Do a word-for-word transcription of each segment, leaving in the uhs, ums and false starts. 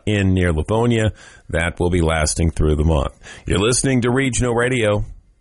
in near Livonia. That will be lasting through the month. You're listening to Regional Radio.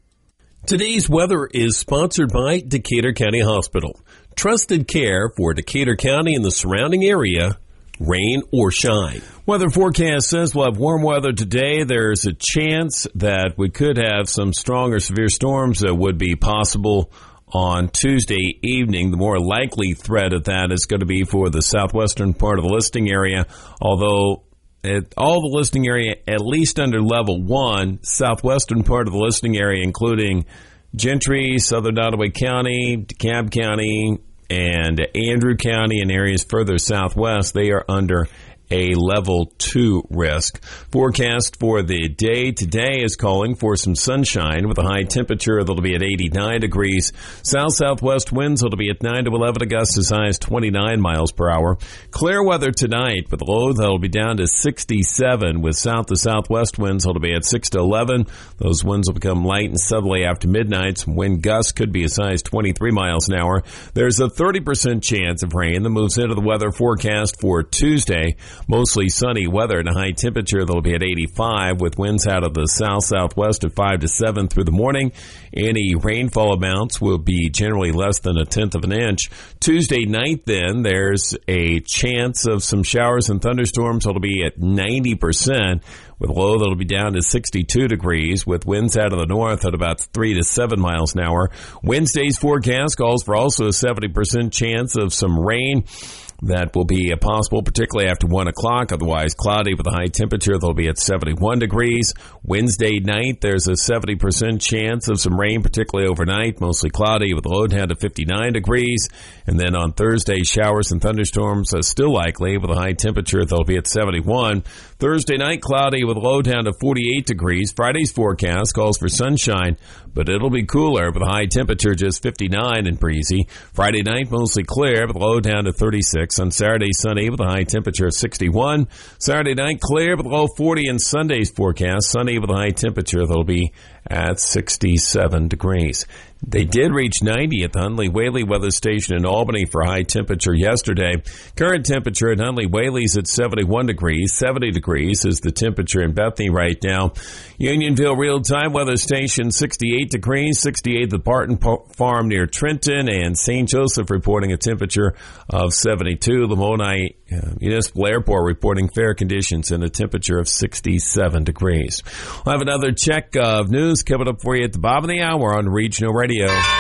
Today's weather is sponsored by Decatur County Hospital. Trusted care for Decatur County and the surrounding area, rain or shine. Weather forecast says we'll have warm weather today. There's a chance that we could have some strong or severe storms that would be possible on Tuesday evening. The more likely threat of that is going to be for the southwestern part of the listing area, although at all the listing area, at least under level one, southwestern part of the listing area, including Gentry, Southern Ottawa County, DeKalb County, and Andrew County, and areas further southwest, they are under a level two risk. Forecast for the day today is calling for some sunshine with a high temperature that'll be at eighty-nine degrees. South-southwest winds that'll be at nine to eleven, gusts as high as twenty-nine miles per hour. Clear weather tonight with low that'll be down to sixty-seven, with south to southwest winds that'll be at six to eleven. Those winds will become light and southerly after midnight. Some wind gusts could be as high as twenty-three miles an hour. There's a thirty percent chance of rain that moves into the weather forecast for Tuesday. Mostly sunny weather and a high temperature that'll be at eighty-five, with winds out of the south-southwest at five to seven through the morning. Any rainfall amounts will be generally less than a tenth of an inch. Tuesday night, then, there's a chance of some showers and thunderstorms that'll be at ninety percent, with a low that'll be down to sixty-two degrees, with winds out of the north at about three to seven miles an hour. Wednesday's forecast calls for also a seventy percent chance of some rain. That will be possible, particularly after one o'clock. Otherwise, cloudy with a high temperature. They'll be at seventy-one degrees. Wednesday night, there's a seventy percent chance of some rain, particularly overnight. Mostly cloudy with a low down to fifty-nine degrees. And then on Thursday, showers and thunderstorms are still likely with a high temperature. They'll be at seventy-one. Thursday night, cloudy with a low down to forty-eight degrees. Friday's forecast calls for sunshine, but it'll be cooler with a high temperature just fifty-nine and breezy. Friday night, mostly clear with a low down to thirty-six. On Saturday, sunny with a high temperature of sixty-one. Saturday night, clear with a low forty. In Sunday's forecast, sunny with a high temperature that'll be at sixty-seven degrees. They did reach ninety at the Huntley Whaley Weather Station in Albany for high temperature yesterday. Current temperature at Huntley Whaley's at seventy-one degrees. seventy degrees is the temperature in Bethany right now. Unionville Real-Time Weather Station, sixty-eight degrees. sixty-eight at the Barton Farm near Trenton. And Saint Joseph reporting a temperature of seventy-two. Lamoni uh, Municipal Airport reporting fair conditions and a temperature of sixty-seven degrees. We'll have another check of news coming up for you at the bottom of the hour on Regional Radio.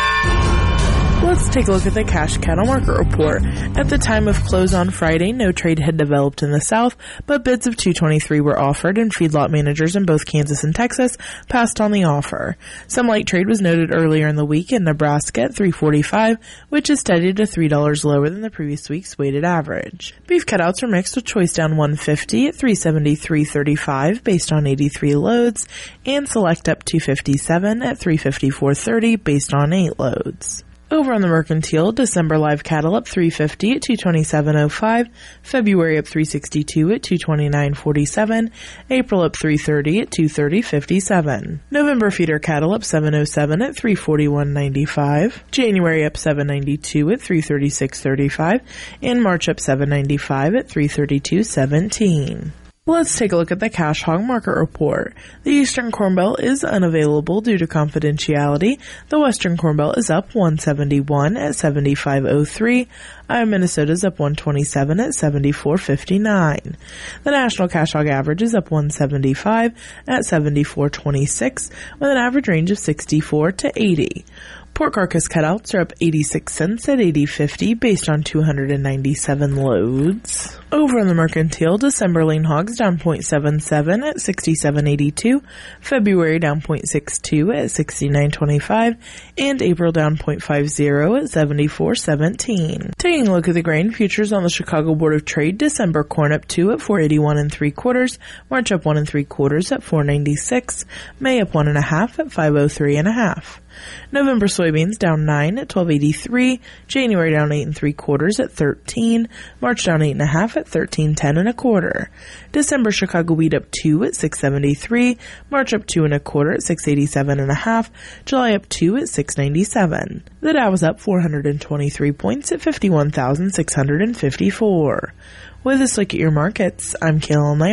Let's take a look at the cash cattle market report. At the time of close on Friday, no trade had developed in the South, but bids of two twenty-three were offered, and feedlot managers in both Kansas and Texas passed on the offer. Some light trade was noted earlier in the week in Nebraska at three forty-five, which is steady to three dollars lower than the previous week's weighted average. Beef cutouts are mixed, with choice down one fifty at three seventy-three thirty-five based on eighty-three loads, and select up two fifty-seven at three fifty-four thirty based on eight loads. Over on the mercantile, December live cattle up three fifty at two twenty-seven oh five, February up three sixty-two at two twenty-nine forty-seven, April up three thirty at two thirty fifty-seven. November feeder cattle up seven oh seven at three forty-one ninety-five, January up seven ninety-two at three thirty-six thirty-five, and March up seven ninety-five at three thirty-two seventeen. Let's take a look at the cash hog market report. The Eastern Corn Belt is unavailable due to confidentiality. The Western Corn Belt is up one seventy-one at seventy-five oh three. Iowa, Minnesota is up one twenty-seven at seventy-four fifty-nine. The national cash hog average is up one seventy-five at seventy-four twenty-six, with an average range of sixty-four to eighty. Pork carcass cutouts are up eighty-six cents at eighty fifty based on two hundred ninety-seven loads. Over on the mercantile, December lean hogs down zero point seven seven at sixty-seven eighty-two, February down zero point six two at sixty-nine twenty-five, and April down zero point five zero at seventy-four seventeen. Taking a look at the grain futures on the Chicago Board of Trade, December corn up two at four eighty-one and three quarters, March up one and three quarters at four ninety-six, May up one and a half at five oh three and a half. November soybeans down nine at twelve eighty-three, January down eight and three quarters at thirteen, March down eight and a half at thirteen ten and a quarter. December Chicago wheat up two at six seventy-three, March up two and a quarter at six eighty-seven and a half, July up two at six ninety-seven. The Dow was up four hundred twenty-three points at fifty-one thousand six hundred fifty-four. With this look at your markets, I'm Kayla Lamb.